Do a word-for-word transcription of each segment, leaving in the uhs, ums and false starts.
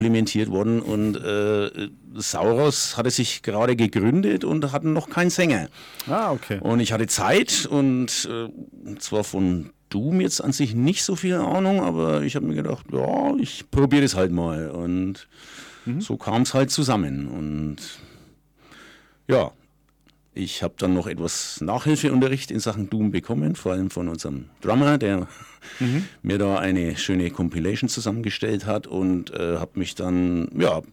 implementiert worden und äh, Sauros hatte sich gerade gegründet und hatten noch keinen Sänger. Ah, okay. Und ich hatte Zeit und äh, zwar von Doom jetzt an sich nicht so viel Ahnung, aber ich habe mir gedacht, ja, ich probiere das halt mal und mhm. so kam es halt zusammen und ja, ich habe dann noch etwas Nachhilfeunterricht in Sachen Doom bekommen, vor allem von unserem Drummer, der mhm. mir da eine schöne Compilation zusammengestellt hat und äh, habe mich dann, ja,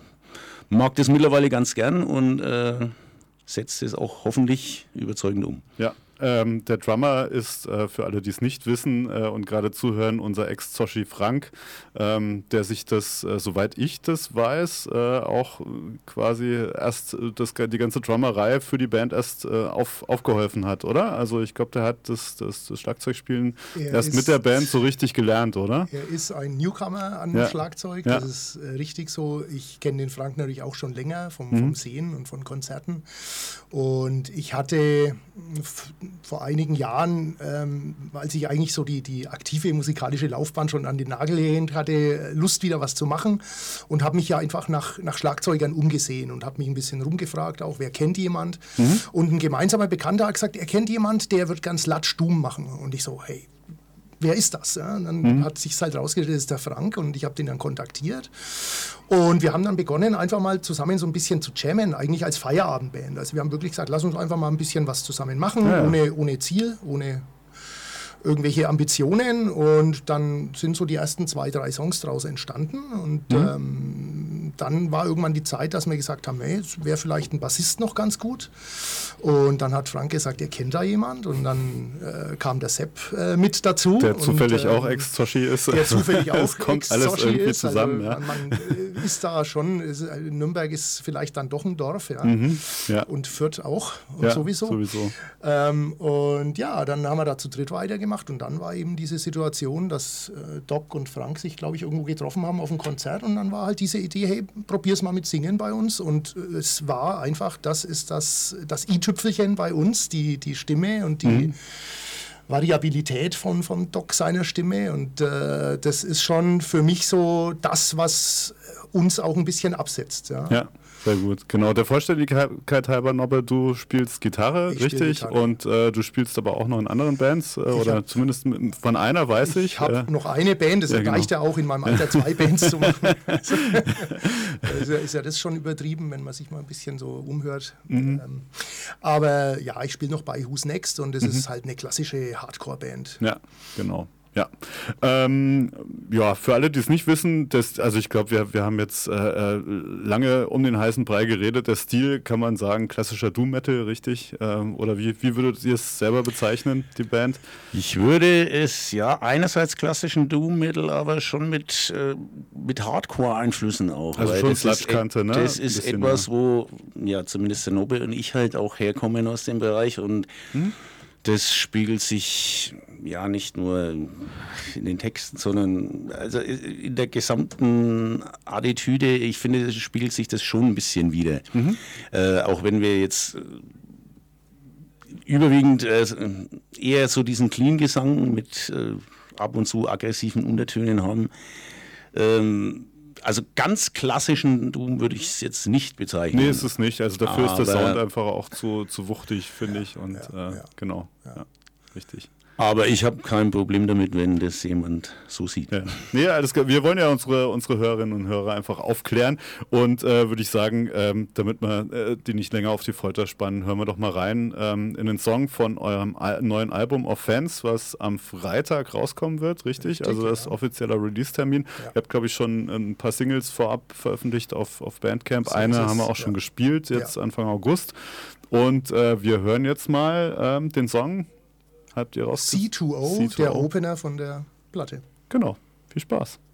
mag das mittlerweile ganz gern und äh, setzt es auch hoffentlich überzeugend um. Ja. Ähm, der Drummer ist, äh, für alle, die es nicht wissen äh, und gerade zuhören, unser Ex-Zoshi Frank, ähm, der sich das, äh, soweit ich das weiß, äh, auch quasi erst das, die ganze Drummerei für die Band erst äh, auf, aufgeholfen hat, oder? Also ich glaube, der hat das, das, das Schlagzeugspielen er erst mit der Band so richtig gelernt, oder? Er ist ein Newcomer an ja. Schlagzeug, ja. das ist äh, richtig so. Ich kenne den Frank natürlich auch schon länger vom, mhm. vom Sehen und von Konzerten und ich hatte f- vor einigen Jahren, ähm, als ich eigentlich so die, die aktive musikalische Laufbahn schon an den Nagel gehängt hatte, Lust wieder was zu machen und habe mich ja einfach nach, nach Schlagzeugern umgesehen und habe mich ein bisschen rumgefragt, auch wer kennt jemand. Mhm. Und ein gemeinsamer Bekannter hat gesagt, er kennt jemand, der wird ganz latschdumm machen. Und ich so, hey, wer ist das? Ja, und dann mhm. hat sich halt rausgestellt, das ist der Frank und ich habe den dann kontaktiert. Und wir haben dann begonnen, einfach mal zusammen so ein bisschen zu jammen, eigentlich als Feierabendband. Also wir haben wirklich gesagt, lass uns einfach mal ein bisschen was zusammen machen, ja, ja. Ohne, ohne Ziel, ohne irgendwelche Ambitionen. Und dann sind so die ersten zwei, drei Songs daraus entstanden. Und mhm. ähm, dann war irgendwann die Zeit, dass wir gesagt haben, hey, es wäre vielleicht ein Bassist noch ganz gut. Und dann hat Frank gesagt, er kennt da jemand. Und dann äh, kam der Sepp äh, mit dazu. Der zufällig und, äh, auch Ex-Zoshi ist. Der zufällig auch es kommt alles irgendwie ist. zusammen. Also, ja. Man, man ist da schon, ist, Nürnberg ist vielleicht dann doch ein Dorf. Ja. Mhm, ja. Und Fürth auch und ja, sowieso. sowieso. Ähm, und ja, dann haben wir da zu dritt weitergemacht. Und dann war eben diese Situation, dass äh, Doc und Frank sich, glaube ich, irgendwo getroffen haben auf einem Konzert. Und dann war halt diese Idee, hey, probier's mal mit Singen bei uns. Und äh, es war einfach, das ist das, das i-Tüpfelchen bei uns, die, die Stimme und die mhm. Variabilität von, von Doc seiner Stimme. Und äh, das ist schon für mich so das, was uns auch ein bisschen absetzt. Ja. Ja. Sehr gut, genau. Der Vollständigkeit halber, Nobbe, du spielst Gitarre, ich richtig? Gitarre. Und äh, du spielst aber auch noch in anderen Bands, äh, oder hab, zumindest mit, von einer, weiß ich. Ich habe äh, noch eine Band, das ja, reicht genau. ja auch in meinem Alter, zwei Bands zu machen. Also, ist, ja, ist ja das schon übertrieben, wenn man sich mal ein bisschen so umhört. Mhm. Ähm, aber ja, ich spiele noch bei Who's Next und das mhm. ist halt eine klassische Hardcore-Band. Ja, genau. Ja, ähm, ja, für alle, die es nicht wissen, das, also ich glaube, wir, wir haben jetzt äh, lange um den heißen Brei geredet. Der Stil, kann man sagen, klassischer Doom-Metal, richtig? Ähm, oder wie, wie würdet ihr es selber bezeichnen, die Band? Ich würde es, ja, einerseits klassischen Doom-Metal, aber schon mit, äh, mit Hardcore-Einflüssen auch. Also schon Sludge-Kante, ne? Das ist bisschen, etwas, wo, ja, zumindest der Nobbe und ich halt auch herkommen aus dem Bereich und hm? das spiegelt sich ja nicht nur in den Texten, sondern also in der gesamten Attitüde. Ich finde, spiegelt sich das schon ein bisschen wider. Mhm. Äh, auch wenn wir jetzt überwiegend äh, eher so diesen Clean-Gesang mit äh, ab und zu aggressiven Untertönen haben. Ähm, Also ganz klassischen Doom würde ich es jetzt nicht bezeichnen. Nee, ist es nicht. Also dafür aber ist der Sound einfach auch zu, zu wuchtig, finde ich. Und ja, äh, ja. genau, ja. Ja, richtig. Aber ich habe kein Problem damit, wenn das jemand so sieht. Ja. Nee, alles klar. Wir wollen ja unsere, unsere Hörerinnen und Hörer einfach aufklären. Und äh, würde ich sagen, ähm, damit wir äh, die nicht länger auf die Folter spannen, hören wir doch mal rein ähm, in den Song von eurem Al- neuen Album Offense, was am Freitag rauskommen wird, richtig? richtig also das ist ja. offizieller Release-Termin. Ja. Ihr habt, glaube ich, schon ein paar Singles vorab veröffentlicht auf, auf Bandcamp. So Eine haben wir auch ja. schon gespielt, jetzt ja. Anfang August. Und äh, wir hören jetzt mal ähm, den Song. Habt ihr raus? C zwei O, der Opener von der Platte. Genau. Viel Spaß.